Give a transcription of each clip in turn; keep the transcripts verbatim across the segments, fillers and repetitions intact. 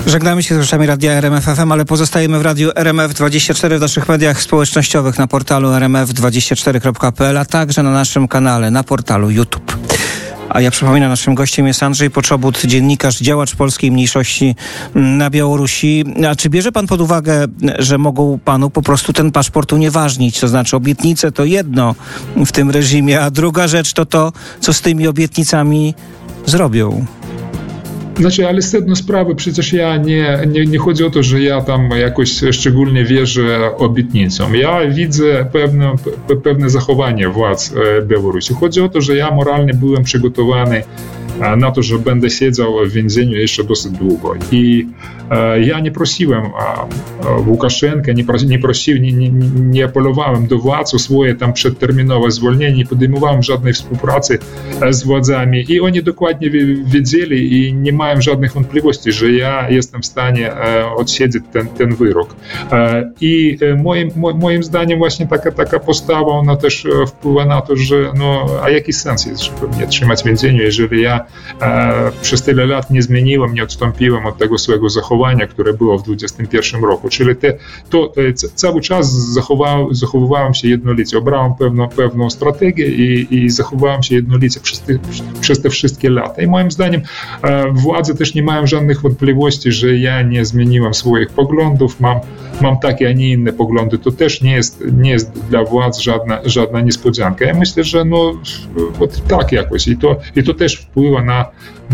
Żegnamy się z rzeczami Radia R M F F M, ale pozostajemy w Radiu R M F dwadzieścia cztery, w naszych mediach społecznościowych, na portalu r m f dwadzieścia cztery kropka p l, a także na naszym kanale, na portalu YouTube. A ja przypominam, naszym gościem jest Andrzej Poczobut, dziennikarz, działacz polskiej mniejszości na Białorusi. A czy bierze pan pod uwagę, że mogą panu po prostu ten paszport unieważnić? To znaczy obietnice to jedno w tym reżimie, a druga rzecz to to, co z tymi obietnicami zrobią. Znaczy, ale sedno sprawy, przecież ja nie, nie, nie chodzi o to, że ja tam jakoś szczególnie wierzę obietnicom. Ja widzę pewne, pewne zachowanie władz Białorusi. Chodzi o to, że ja moralnie byłem przygotowany na to, że będę siedział w więzieniu jeszcze dosyć długo. I e, ja nie prosiłem a, a Łukaszenkę, nie, prosi, nie, prosi, nie, nie, nie apelowałem do władz o swoje tam przedterminowe zwolnienie, nie podejmowałem żadnej współpracy z władzami i oni dokładnie wiedzieli i nie mają żadnych wątpliwości, że ja jestem w stanie e, odsiedzieć ten, ten wyrok. E, I e, moim, mo, moim zdaniem właśnie taka, taka postawa, ona też wpływa na to, że no, a jaki sens jest, żeby mnie trzymać w więzieniu, jeżeli ja E, przez tyle lat nie zmieniłem, nie odstąpiłem od tego swojego zachowania, które było w dwudziestym pierwszym roku. Czyli te, to e, cały czas zachował, zachowywałem się jednolicie, obrałem pewną, pewną strategię i, i zachowywałem się jednolicie przez te, przez te wszystkie lata. I moim zdaniem e, władze też nie mają żadnych wątpliwości, że ja nie zmieniłem swoich poglądów, mam, mam takie, a nie inne poglądy. To też nie jest, nie jest dla władz żadna, żadna niespodzianka. Ja myślę, że no tak jakoś i to, i to też wpływa na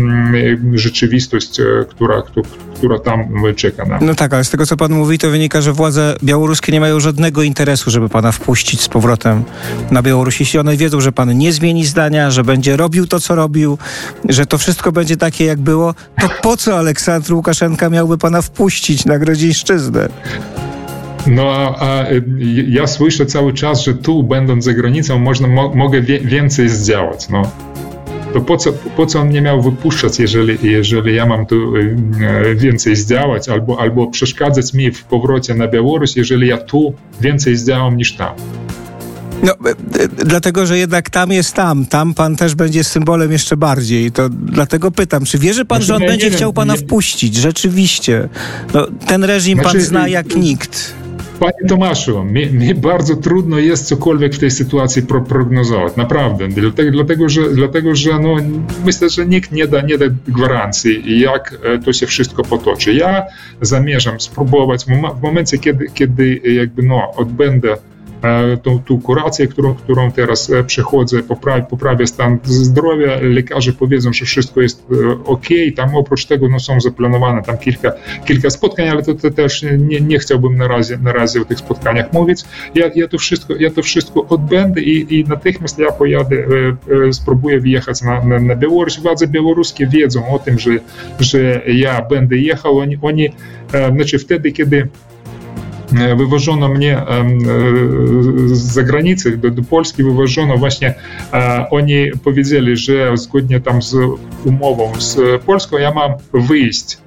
mm, rzeczywistość, która, która tam czeka na. No tak, ale z tego, co pan mówi, to wynika, że władze białoruskie nie mają żadnego interesu, żeby pana wpuścić z powrotem na Białoruś. Jeśli one wiedzą, że pan nie zmieni zdania, że będzie robił to, co robił, że to wszystko będzie takie, jak było, to po co Aleksandr Łukaszenka miałby pana wpuścić na Grodzieńszczyznę? No a, a ja słyszę cały czas, że tu, będąc za granicą, można, mo, mogę wie, więcej zdziałać. No. To po co, po co on mnie miał wypuszczać, jeżeli, jeżeli ja mam tu więcej zdziałać, albo, albo przeszkadzać mi w powrocie na Białoruś, jeżeli ja tu więcej zdziałam niż tam. No, dlatego, że jednak tam jest tam. Tam pan też będzie symbolem jeszcze bardziej. To dlatego pytam, czy wierzy pan, znaczy, że on ja będzie chciał wiem, pana nie... wpuścić? Rzeczywiście. No, ten reżim znaczy, pan zna jak nikt. Panie Tomaszu, mi, mi bardzo trudno jest cokolwiek w tej sytuacji pro, prognozować, naprawdę, dlatego, dlatego, że, dlatego, że no, myślę, że nikt nie da, nie da gwarancji, jak to się wszystko potoczy. Ja zamierzam spróbować w momencie, kiedy, kiedy jakby no, odbędę tą, tą kurację, którą, którą teraz przechodzę, poprawię, poprawię stan zdrowia, lekarze powiedzą, że wszystko jest ok, tam oprócz tego no, są zaplanowane tam kilka, kilka spotkań, ale to, to też nie, nie chciałbym na razie, na razie o tych spotkaniach mówić. Ja, ja, to, wszystko, ja to wszystko odbędę i, i natychmiast ja pojadę, spróbuję wyjechać na, na, na Białoruś. Władze białoruskie wiedzą o tym, że, że ja będę jechał. Oni, oni znaczy wtedy, kiedy wywożono mnie z zagranicy, do, do Polski wywożono właśnie, oni powiedzieli, że zgodnie tam z umową z Polską ja mam wyjść,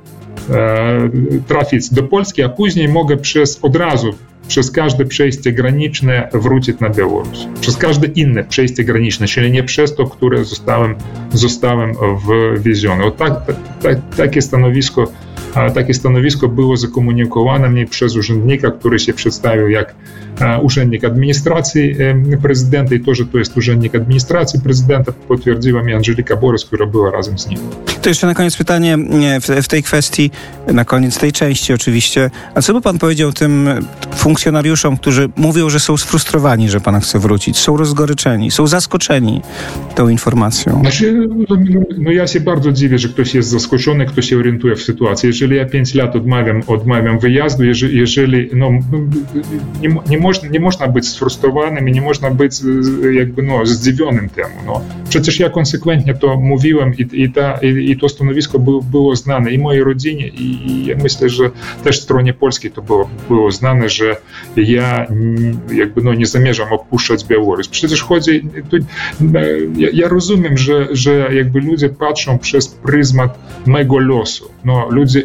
trafić do Polski, a później mogę przez od razu przez każde przejście graniczne wrócić na Białoruś. Przez każde inne przejście graniczne, czyli nie przez to, które zostałem, zostałem wwieziony. O tak, tak, takie stanowisko Takie stanowisko było zakomunikowane mnie przez urzędnika, który się przedstawił jak urzędnik administracji prezydenta i to, że to jest urzędnik administracji prezydenta, potwierdziła mi Angelika Borys, która była razem z nim. To jeszcze na koniec pytanie w, w tej kwestii, na koniec tej części oczywiście. A co by pan powiedział tym funkcjonariuszom, którzy mówią, że są sfrustrowani, że pan chce wrócić, są rozgoryczeni, są zaskoczeni tą informacją? Znaczy, no, no ja się bardzo dziwię, że ktoś jest zaskoczony, ktoś się orientuje w sytuacji. Jeżeli ja pięć lat odmawiam, odmawiam wyjazdu, jeżeli, jeżeli no, nie, nie, można, nie można być sfrustrowanym i nie można być jakby no, zdziwionym temu. No. Przecież ja konsekwentnie to mówiłem i, i, ta, i, i to stanowisko było, było znane i mojej rodzinie i, i ja myślę, że też stronie polskiej to było, było znane, że ja jakby no, nie zamierzam opuszczać Białoruś. Przecież chodzi, to, ja, ja rozumiem, że, że jakby ludzie patrzą przez pryzmat mego losu. No, ludzie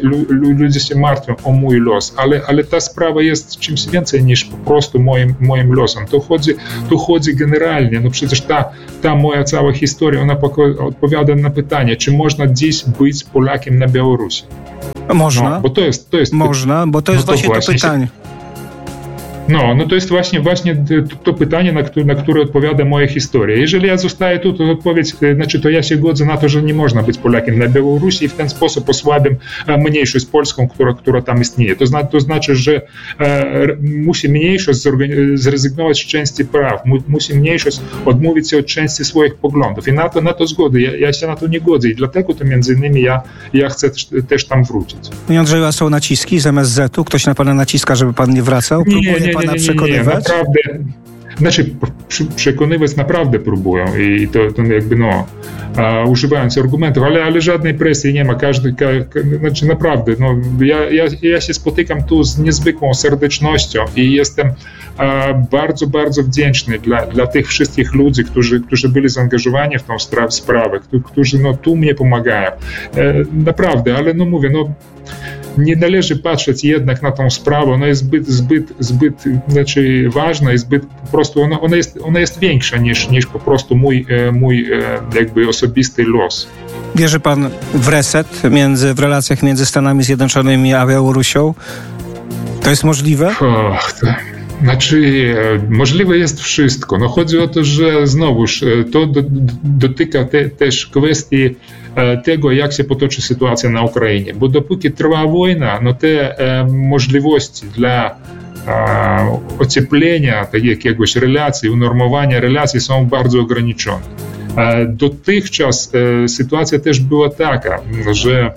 ludzie się martwią o mój los, ale, ale ta sprawa jest czymś więcej niż po prostu moim, moim losem. To chodzi, to chodzi generalnie, no przecież ta, ta moja cała historia, ona odpowiada na pytanie, czy można dziś być Polakiem na Białorusi? Można, no, bo to jest, to jest, można, bo to jest no to właśnie, właśnie to pytanie. Się... No, no to jest właśnie, właśnie to pytanie, na które, na które odpowiada moja historia. Jeżeli ja zostaję tu, to odpowiedź, znaczy to ja się godzę na to, że nie można być Polakiem na Białorusi i w ten sposób osłabiam mniejszość polską, która, która tam istnieje. To, zna, to znaczy, że e, musi mniejszość zrezygnować z części praw, mu, musi mniejszość odmówić się od części swoich poglądów i na to, na to zgodę. Ja, ja się na to nie godzę i dlatego to między innymi ja, ja chcę też, też tam wrócić. Panie Andrzeju, a są naciski z M S Z-u? Ktoś na pana naciska, żeby pan nie wracał? Próbuje nie, nie, pana nie, nie, przekonywać? Nie, naprawdę, znaczy przekonywać naprawdę próbują i to, to jakby no uh, używając argumentów, ale, ale żadnej presji nie ma, każdy, ka, ka, znaczy naprawdę, no ja, ja, ja się spotykam tu z niezwykłą serdecznością i jestem uh, bardzo, bardzo wdzięczny dla, dla tych wszystkich ludzi, którzy, którzy byli zaangażowani w tą sprawę, którzy no tu mnie pomagają, e, naprawdę, ale no mówię, no nie należy patrzeć jednak na tą sprawę, ona jest zbyt, zbyt, zbyt znaczy ważna i zbyt po prostu, ona, ona, jest, ona jest większa niż, niż po prostu mój, mój jakby osobisty los. Wierzy pan w reset między, w relacjach między Stanami Zjednoczonymi a Białorusią? To jest możliwe? Och, to... Znaczy, możliwe jest wszystko. No chodzi o to, że znowuż to do, dotyka te, też kwestii tego, jak się potoczy sytuacja na Ukrainie. Bo dopóki trwa wojna, no te e, możliwości dla e, ocieplenia jakiegoś relacji, unormowania relacji są bardzo ograniczone. E, dotychczas e, sytuacja też była taka, że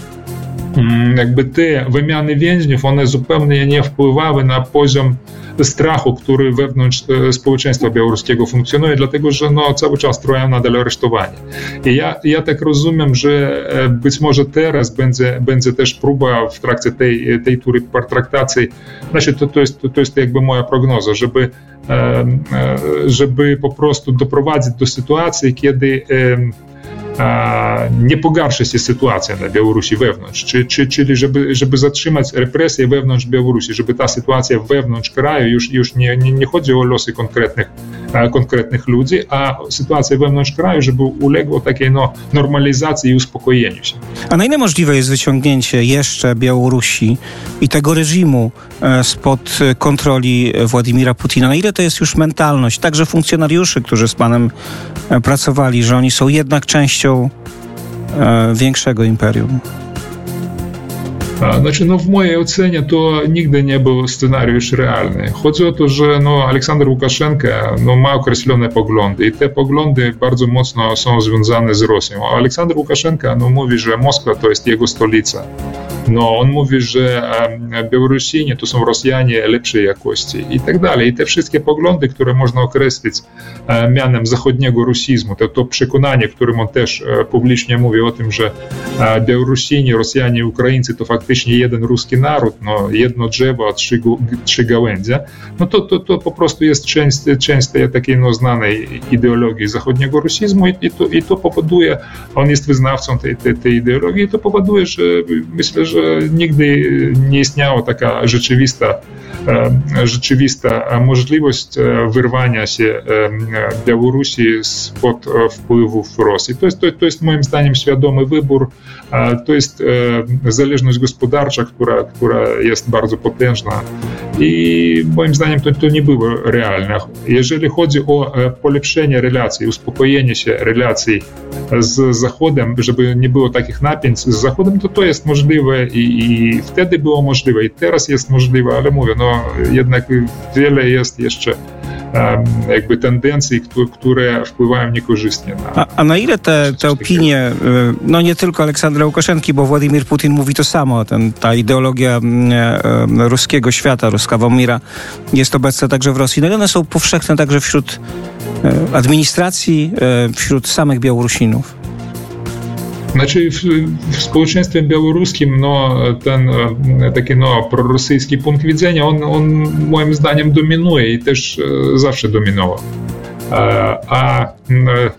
jakby te wymiany więźniów, one zupełnie nie wpływały na poziom strachu, który wewnątrz społeczeństwa białoruskiego funkcjonuje, dlatego że no, cały czas trwają nadal aresztowania. I ja, ja tak rozumiem, że być może teraz będzie, będzie też próba w trakcie tej, tej tury pertraktacji, znaczy to, to, jest, to jest jakby moja prognoza, żeby, żeby po prostu doprowadzić do sytuacji, kiedy nie pogarsza się sytuacja na Białorusi wewnątrz, czy, czy, czyli żeby, żeby zatrzymać represje wewnątrz Białorusi, żeby ta sytuacja wewnątrz kraju, już, już nie, nie, nie chodzi o losy konkretnych, konkretnych ludzi, a sytuacja wewnątrz kraju, żeby uległa takiej no, normalizacji i uspokojeniu się. A na ile możliwe jest wyciągnięcie jeszcze Białorusi i tego reżimu spod kontroli Władimira Putina? Na ile to jest już mentalność, także funkcjonariuszy, którzy z panem pracowali, że oni są jednak częścią e, większego imperium? Znaczy, no w mojej ocenie to nigdy nie był scenariusz realny. Chodzi o to, że no, Aleksander Łukaszenka no, ma określone poglądy i te poglądy bardzo mocno są związane z Rosją. A Aleksander Łukaszenka no, mówi, że Moskwa to jest jego stolica. No, on mówi, że Białorusini to są Rosjanie lepszej jakości i tak dalej. I te wszystkie poglądy, które można określić mianem zachodniego rusizmu, to, to przekonanie, w którym on też publicznie mówi o tym, że Białorusini, Rosjanie i Ukraińcy to faktycznie jeden ruski naród, no, jedno drzewo, a trzy, trzy gałęzie, no to, to, to po prostu jest część, część tej takiej no, znanej ideologii zachodniego rusizmu i, i, to, i to powoduje, on jest wyznawcą tej, tej, tej ideologii i to powoduje, że myślę, że nigdy nie istniała taka rzeczywista, rzeczywista możliwość wyrwania się Białorusi spod wpływów Rosji. To jest, to, to jest moim zdaniem świadomy wybór, to jest zależność gospodarcza, która, która jest bardzo potężna i moim zdaniem to, to nie było realne. Jeżeli chodzi o polepszenie relacji, uspokojenie się relacji z Zachodem, żeby nie było takich napięć z Zachodem, to to jest możliwe i, i wtedy było możliwe i teraz jest możliwe, ale mówię, no jednak wiele jest jeszcze um, jakby tendencji, które wpływają niekorzystnie na... A, a na ile te, te opinie, no nie tylko Aleksandra Łukaszenki, bo Władimir Putin mówi to samo, ten, ta ideologia e, ruskiego świata, ruskawa mira jest obecna także w Rosji. No i one są powszechne także wśród e, administracji, e, wśród samych Białorusinów. Znaczy w, w społeczeństwie białoruskim no, ten taki no, prorosyjski punkt widzenia, on, on moim zdaniem dominuje i też zawsze dominował. A, a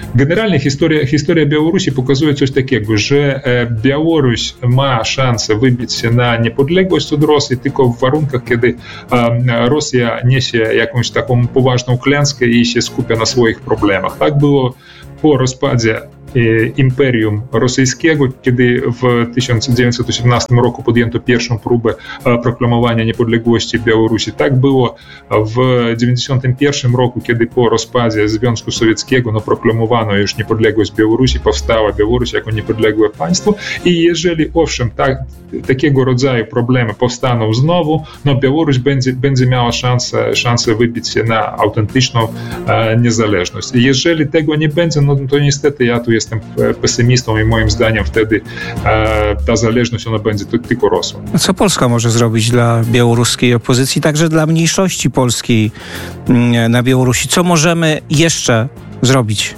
Generalnie historia, historia Białorusi pokazuje coś takiego, że Białoruś ma szansę wybić się na niepodległość od Rosji tylko w warunkach, kiedy Rosja niesie jakąś taką poważną klęskę i się skupia na swoich problemach. Tak było po rozpadzie Imperium Rosyjskiego, kiedy w tysiąc dziewięćset osiemnastym roku podjęto pierwszą próbę proklamowania niepodległości Białorusi. Tak było w dziewięćdziesiątym pierwszym roku, kiedy po rozpadzie Związku Sowieckiego no, proklamowano już niepodległość Białorusi, powstała Białoruś jako niepodległe państwo i jeżeli owszem tak, takiego rodzaju problemy powstaną znowu, no Białoruś będzie, będzie miała szansę, szansę wybić się na autentyczną e, niezależność. I jeżeli tego nie będzie, no to niestety ja tu jestem pesymistą i moim zdaniem wtedy e, ta zależność ona będzie tylko rosła. A co Polska może zrobić dla białoruskiej opozycji, także dla mniejszości polskiej na Białorusi? Co możemy jeszcze zrobić?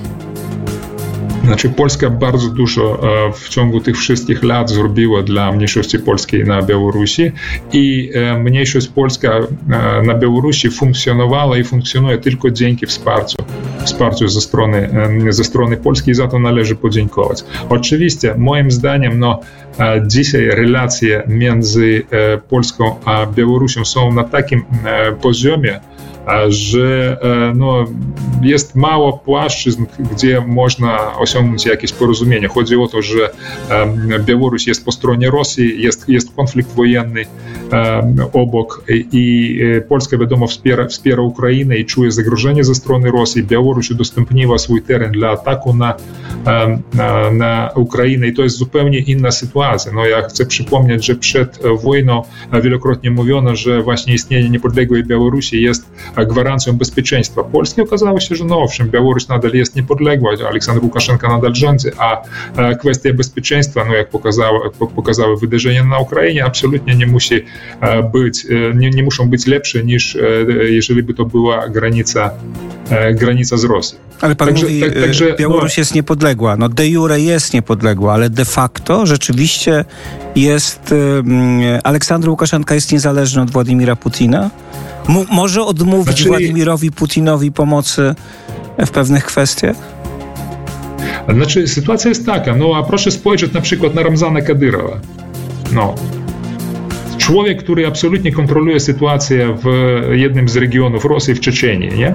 Znaczy Polska bardzo dużo w ciągu tych wszystkich lat zrobiła dla mniejszości polskiej na Białorusi i mniejszość polska na Białorusi funkcjonowała i funkcjonuje tylko dzięki wsparciu, wsparciu ze strony, ze strony Polski i za to należy podziękować. Oczywiście moim zdaniem no, dzisiaj relacje między Polską a Białorusią są na takim poziomie, że no, jest mało płaszczyzn, gdzie można osiągnąć jakieś porozumienie. Chodzi o to, że Białoruś jest po stronie Rosji, jest, jest konflikt wojenny obok i Polska wiadomo wspiera, wspiera Ukrainę i czuje zagrożenie ze strony Rosji. Białoruś udostępniła swój teren dla ataku na, na, na Ukrainę i to jest zupełnie inna sytuacja. No, ja chcę przypomnieć, że przed wojną wielokrotnie mówiono, że właśnie istnienie niepodległej Białorusi jest gwarancją bezpieczeństwa Polski. Okazało się, że no owszem, Białoruś nadal jest niepodległa, Aleksandr Łukaszenka nadal rządzi, a kwestia bezpieczeństwa, no jak pokazało, pokazały wydarzenia na Ukrainie, absolutnie nie musi być, nie, nie muszą być lepsze niż jeżeli by to była granica, granica z Rosją. Ale pan także, mówi, tak, także, Białoruś no, jest niepodległa. No de jure jest niepodległa, ale de facto rzeczywiście jest um, Aleksandr Łukaszenka jest niezależny od Władimira Putina? M- może odmówić znaczy, Władimirowi Putinowi pomocy w pewnych kwestiach? Znaczy, sytuacja jest taka, no a proszę spojrzeć na przykład na Ramzana Kadyrowa. No. Człowiek, który absolutnie kontroluje sytuację w jednym z regionów Rosji, w Czeczenii, nie?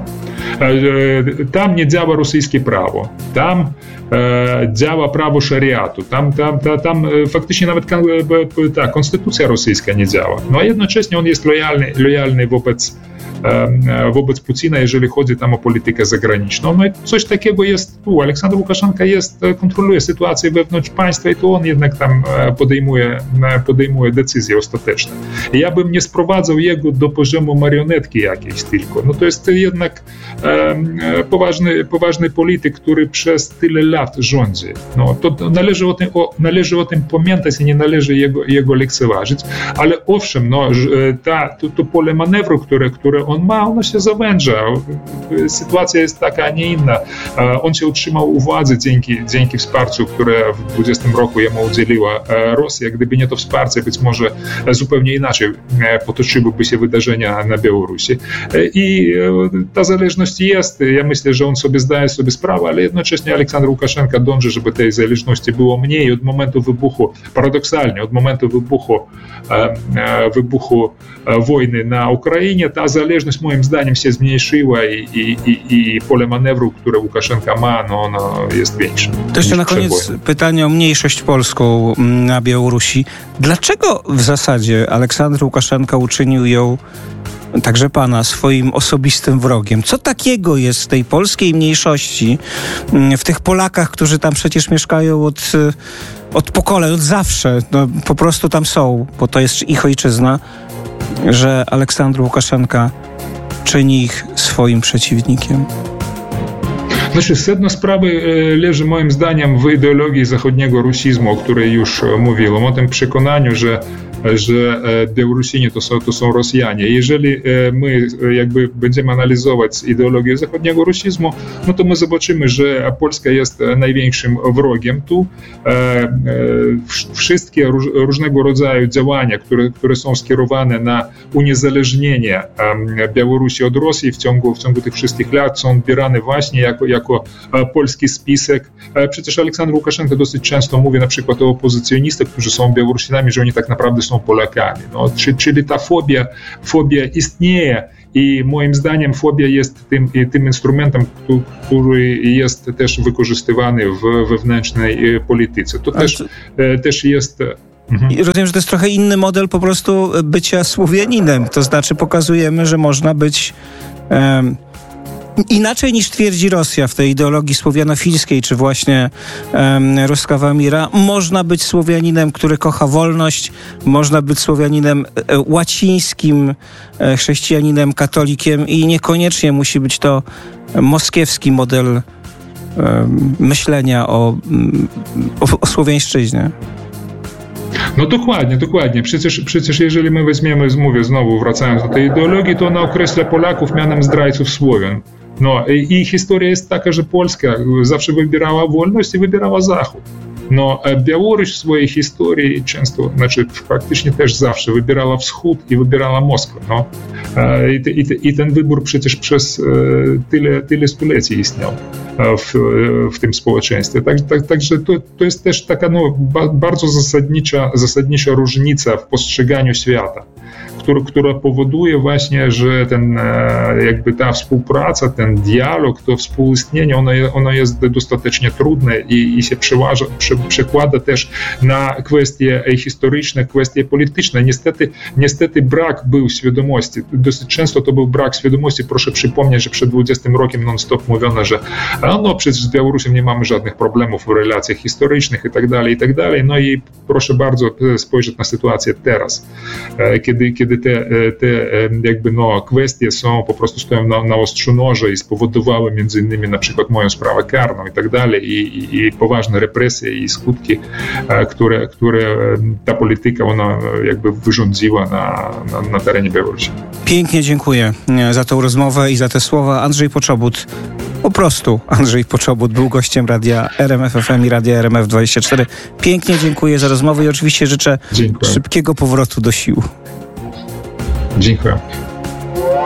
Tam nie działa rosyjskie prawo, tam e, działa prawo szariatu, tam, tam, tam, tam faktycznie nawet ta konstytucja rosyjska nie działa. No a jednocześnie on jest lojalny, lojalny wobec wobec Putina, jeżeli chodzi tam o politykę zagraniczną. No i coś takiego jest tu. Aleksandr Łukaszenka jest, kontroluje sytuację wewnątrz państwa i to on jednak tam podejmuje, podejmuje decyzje ostateczne. Ja bym nie sprowadzał jego do poziomu marionetki jakiejś tylko. No to jest jednak um, poważny, poważny polityk, który przez tyle lat rządzi. No to należy o tym, o, należy o tym pamiętać i nie należy jego, jego lekceważyć, ale owszem, no, ta, to, to pole manewru, które, które on ma, ono się zawęża. Sytuacja jest taka, a nie inna. On się utrzymał u władzy dzięki, dzięki wsparciu, które w dwudziestym roku jemu udzieliła Rosja. Gdyby nie to wsparcie, być może zupełnie inaczej potoczyłyby się wydarzenia na Białorusi. I ta zależność jest. Ja myślę, że on sobie zdaje sobie sprawę, ale jednocześnie Aleksandr Łukaszenka dąży, żeby tej zależności było mniej. Od momentu wybuchu, paradoksalnie, od momentu wybuchu, wybuchu wojny na Ukrainie, ta zależność moim zdaniem się zmniejszyła i, i, i, i pole manewru, które Łukaszenka ma, no ono jest większe. To jeszcze na koniec pytanie o mniejszość polską na Białorusi. Dlaczego w zasadzie Aleksander Łukaszenka uczynił ją, także pana, swoim osobistym wrogiem? Co takiego jest w tej polskiej mniejszości, w tych Polakach, którzy tam przecież mieszkają od, od pokoleń, od zawsze, no, po prostu tam są, bo to jest ich ojczyzna, że Aleksander Łukaszenka czyni ich swoim przeciwnikiem? Znaczy, sedno sprawy leży moim zdaniem w ideologii zachodniego rusizmu, o której już mówiłem, o tym przekonaniu, że że Białorusini to są, to są Rosjanie. Jeżeli my jakby będziemy analizować ideologię zachodniego rusizmu, no to my zobaczymy, że Polska jest największym wrogiem tu. Wszystkie różnego rodzaju działania, które, które są skierowane na uniezależnienie Białorusi od Rosji w ciągu, w ciągu tych wszystkich lat są odbierane właśnie jako, jako jako polski spisek. Przecież Aleksander Łukaszenko dosyć często mówi na przykład o opozycjonistach, którzy są Białorusinami, że oni tak naprawdę są Polakami. No, czyli ta fobia, fobia istnieje. I moim zdaniem fobia jest tym, tym instrumentem, który jest też wykorzystywany w wewnętrznej polityce. To też, też jest... Mhm. Rozumiem, że to jest trochę inny model po prostu bycia Słowianinem. To znaczy pokazujemy, że można być um, inaczej niż twierdzi Rosja w tej ideologii słowianofilskiej, czy właśnie um, Ruskawa Mira. Można być Słowianinem, który kocha wolność. Można być Słowianinem e, łacińskim, e, chrześcijaninem, katolikiem i niekoniecznie musi być to moskiewski model e, myślenia o, o, o słowiańszczyźnie. No dokładnie, dokładnie. Przecież, przecież jeżeli my weźmiemy, mówię znowu, wracając do tej ideologii, to ona określa Polaków mianem zdrajców Słowian. No i, i historia jest taka, że Polska zawsze wybierała wolność i wybierała Zachód. No Białoruś w swojej historii często, znaczy faktycznie też zawsze wybierała Wschód i wybierała Moskwę. No. I, i, I ten wybór przecież przez tyle, tyle stuleci istniał w, w tym społeczeństwie. Tak, tak, także to, to jest też taka no, ba, bardzo zasadnicza, zasadnicza różnica w postrzeganiu świata, która, która powoduje właśnie, że ten, jakby ta współpraca, ten dialog, to współistnienie, ono, ono jest dostatecznie trudne i, i się przeważa, prze, przekłada też na kwestie historyczne, kwestie polityczne. Niestety, niestety brak był świadomości. Dosyć często to był brak świadomości. Proszę przypomnieć, że przed dwudziestym rokiem non-stop mówiono, że no przecież z Białorusią nie mamy żadnych problemów w relacjach historycznych i tak dalej, i tak dalej. No i proszę bardzo spojrzeć na sytuację teraz, kiedy, kiedy te, te jakby no kwestie są, po prostu stoją na, na ostrzu noża i spowodowały między innymi na przykład moją sprawę karną i tak dalej i, i, i poważne represje i skutki, które, które ta polityka ona jakby wyrządziła na, na, na terenie Białorusi. Pięknie dziękuję za tą rozmowę i za te słowa. Andrzej Poczobut, po prostu Andrzej Poczobut był gościem radia R M F F M i radia R M F dwadzieścia cztery. Pięknie dziękuję za rozmowę i oczywiście życzę dziękuję. Szybkiego powrotu do sił. Dziękuję.